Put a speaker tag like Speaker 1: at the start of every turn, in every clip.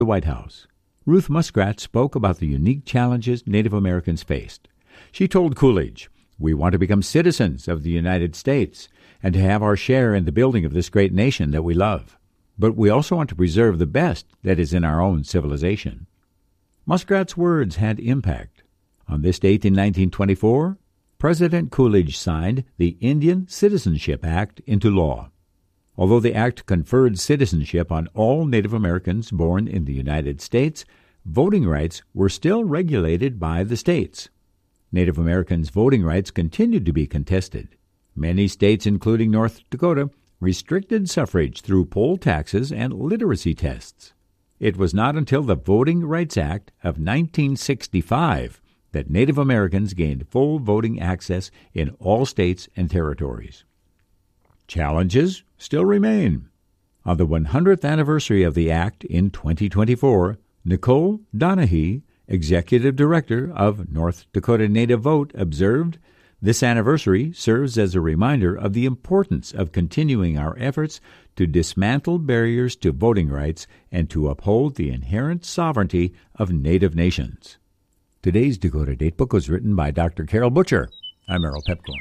Speaker 1: the White House. Ruth Muskrat spoke about the unique challenges Native Americans faced. She told Coolidge, "We want to become citizens of the United States and to have our share in the building of this great nation that we love. But we also want to preserve the best that is in our own civilization." Muskrat's words had impact. On this date in 1924, President Coolidge signed the Indian Citizenship Act into law. Although the act conferred citizenship on all Native Americans born in the United States, voting rights were still regulated by the states. Native Americans' voting rights continued to be contested. Many states, including North Dakota, restricted suffrage through poll taxes and literacy tests. It was not until the Voting Rights Act of 1965 that Native Americans gained full voting access in all states and territories. Challenges still remain. On the 100th anniversary of the Act in 2024, Nicole Donahue, Executive Director of North Dakota Native Vote, observed, "This anniversary serves as a reminder of the importance of continuing our efforts to dismantle barriers to voting rights and to uphold the inherent sovereignty of Native nations." Today's Dakota Datebook was written by Dr. Carol Butcher. I'm Errol Pepcorn.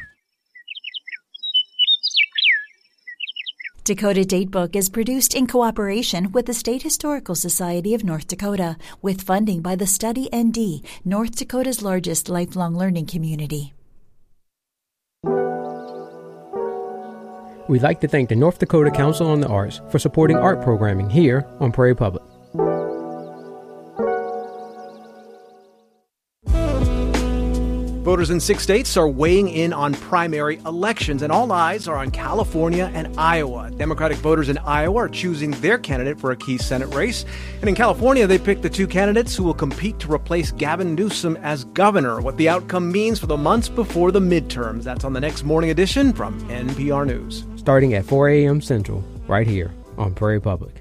Speaker 2: Dakota Datebook is produced in cooperation with the State Historical Society of North Dakota, with funding by the Study ND, North Dakota's largest lifelong learning community.
Speaker 3: We'd like to thank the North Dakota Council on the Arts for supporting art programming here on Prairie Public.
Speaker 4: Voters in 6 states are weighing in on primary elections, and all eyes are on California and Iowa. Democratic voters in Iowa are choosing their candidate for a key Senate race. And in California, they picked the two candidates who will compete to replace Gavin Newsom as governor. What the outcome means for the months before the midterms. That's on the next morning edition from NPR News.
Speaker 3: Starting at 4 a.m. Central, right here on Prairie Public.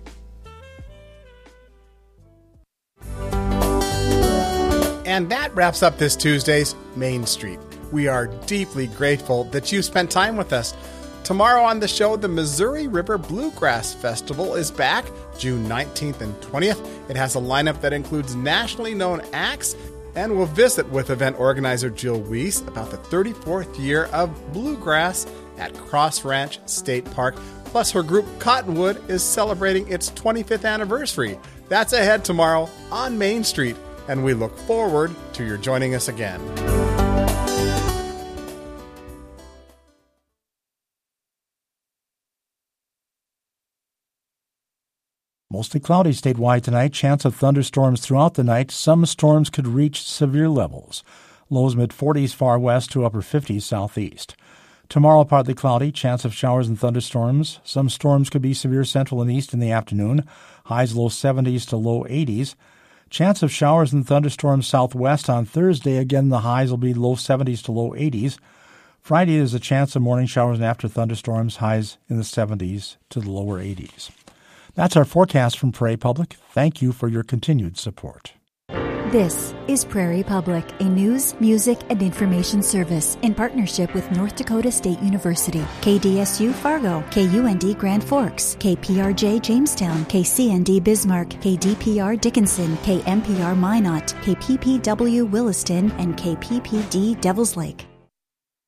Speaker 5: And that wraps up this Tuesday's Main Street. We are deeply grateful that you spent time with us. Tomorrow on the show, the Missouri River Bluegrass Festival is back, June 19th and 20th. It has a lineup that includes nationally known acts, and we'll visit with event organizer Jill Weiss about the 34th year of bluegrass at Cross Ranch State Park. Plus, her group Cottonwood is celebrating its 25th anniversary. That's ahead tomorrow on Main Street, and we look forward to your joining us again.
Speaker 6: Mostly cloudy statewide tonight. Chance of thunderstorms throughout the night. Some storms could reach severe levels. Lows mid-40s far west to upper 50s southeast. Tomorrow, partly cloudy. Chance of showers and thunderstorms. Some storms could be severe central and east in the afternoon. Highs low 70s to low 80s. Chance of showers and thunderstorms southwest on Thursday. Again, the highs will be low 70s to low 80s. Friday is a chance of morning showers and after thunderstorms. Highs in the 70s to the lower 80s. That's our forecast from Prairie Public. Thank you for your continued support.
Speaker 2: This is Prairie Public, a news, music, and information service in partnership with North Dakota State University, KDSU Fargo, KUND Grand Forks, KPRJ Jamestown, KCND Bismarck, KDPR Dickinson, KMPR Minot, KPPW Williston, and KPPD Devils Lake.